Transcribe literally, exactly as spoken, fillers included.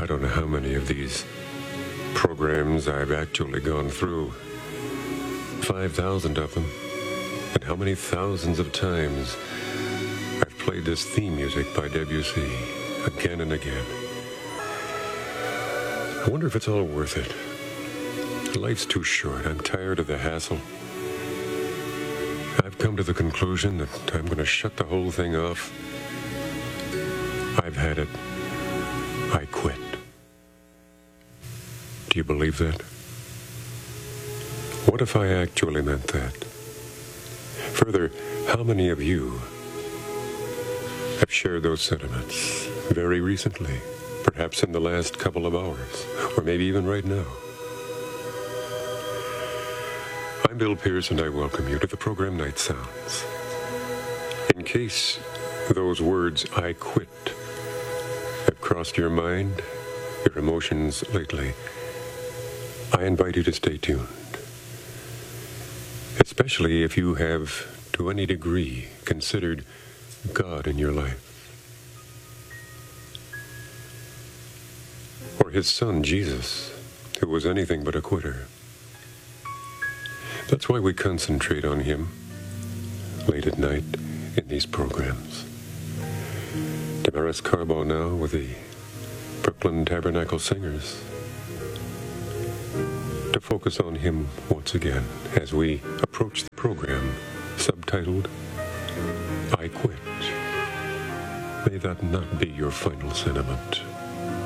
don't know how many of these programs I've actually gone through. five thousand of them. And how many thousands of times I've played this theme music by Debussy again and again. I wonder if it's all worth it. Life's too short. I'm tired of the hassle. I've come to the conclusion that I'm going to shut the whole thing off. I've had it. I quit. Do you believe that? What if I actually meant that? Further, how many of you have shared those sentiments very recently, perhaps in the last couple of hours, or maybe even right now? I'm Bill Pierce, and I welcome you to the program Night Sounds. In case those words, I quit, have crossed your mind, your emotions lately, I invite you to stay tuned. Especially if you have, to any degree, considered God in your life. Or his son, Jesus, who was anything but a quitter. That's why we concentrate on him late at night in these programs. Damaris Carbo now with the Brooklyn Tabernacle Singers, to focus on him once again as we approach the program subtitled, I Quit. May that not be your final sentiment.